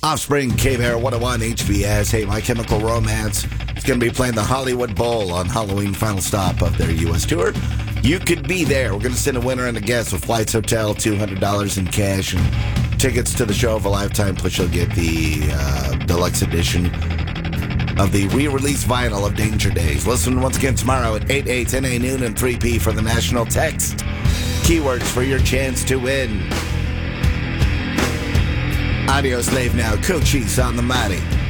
Offspring, K-Bear, 101, HBS. Hey, My Chemical Romance is going to be playing the Hollywood Bowl on Halloween, final stop of their U.S. tour. You could be there. We're going to send a winner and a guest with flights, hotel, $200 in cash, and tickets to the show of a lifetime. Plus, you'll get the deluxe edition of the re-release vinyl of Danger Days. Listen once again tomorrow at 8, 10 a noon, and 3 p for the national text. Keywords for your chance to win. Audio Slave now. Cochise on the Mighty.